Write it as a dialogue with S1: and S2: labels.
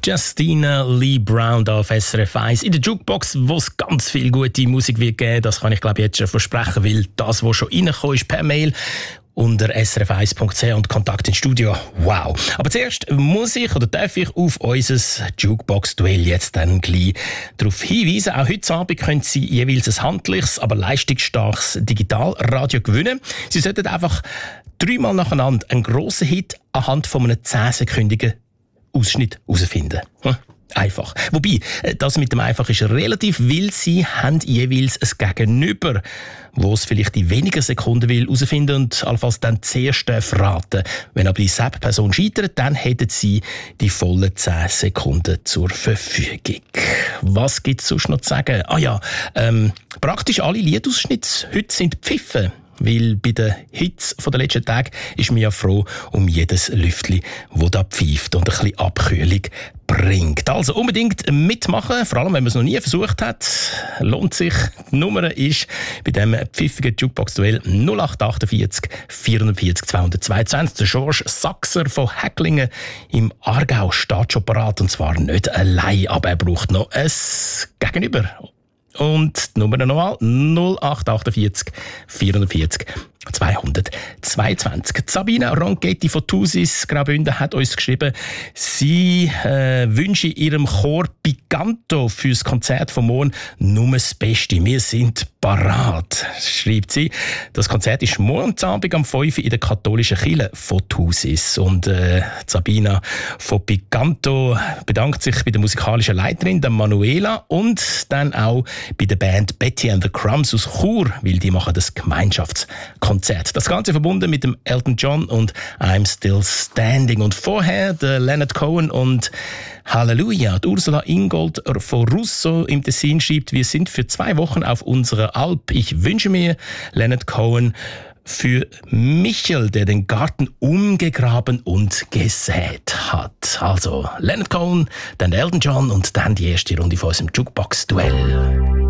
S1: Justina Lee Brown auf SRF 1 in der Jukebox, wo es ganz viel gute Musik wird geben. Das kann ich glaube jetzt schon versprechen, weil das, was schon reingekommen ist per Mail unter srf1.ch und Kontakt ins Studio. Wow. Aber zuerst muss ich oder darf ich auf unser Jukebox-Duell jetzt dann gleich darauf hinweisen. Auch heute Abend können Sie jeweils ein handliches, aber leistungsstarkes Digitalradio gewinnen. Sie sollten einfach 3-mal nacheinander einen grossen Hit anhand von einem 10-sekündigen Ausschnitt herausfinden. Einfach. Wobei, das mit dem Einfach ist relativ, weil Sie haben jeweils ein Gegenüber, wo es vielleicht in weniger Sekunden will herausfinden und allenfalls dann zuerst verraten. Wenn aber die Person scheitert, dann hätten Sie die vollen 10 Sekunden zur Verfügung. Was gibt es sonst noch zu sagen? Praktisch alle Liedausschnitte heute sind Pfiffen. Weil bei den Hits der letzten Tage ist man ja froh um jedes Lüftchen, das da pfeift und ein bisschen Abkühlung bringt. Also unbedingt mitmachen, vor allem wenn man es noch nie versucht hat. Lohnt sich. Die Nummer ist bei diesem pfiffigen Jukebox-Duell 0848 440 222. Der George Sachser von Häcklingen im Aargau steht schon parat, und zwar nicht allein, aber er braucht noch ein Gegenüber. Und die Nummer nochmal 0848 440 222. Sabina Ronchetti von Thusis Graubünden hat uns geschrieben, sie wünsche ihrem Chor Picanto fürs Konzert von morgen nur das Beste. Wir sind parat, schreibt sie. Das Konzert ist morgen Abend am 5 Uhr in der katholischen Kirche von Thusis. Und Sabina von Picanto bedankt sich bei der musikalischen Leiterin, der Manuela, und dann auch bei der Band Betty and the Crumbs aus Chur, weil die machen das Gemeinschaftskonzert. Das Ganze verbunden mit dem Elton John und I'm Still Standing. Und vorher der Leonard Cohen und Halleluja. Die Ursula Ingold von Russo im Tessin schreibt, wir sind für 2 Wochen auf unserer Alp. Ich wünsche mir Leonard Cohen für Michel, der den Garten umgegraben und gesät hat. Also Leonard Cohen, dann Elton John und dann die erste Runde von unserem Jukebox-Duell.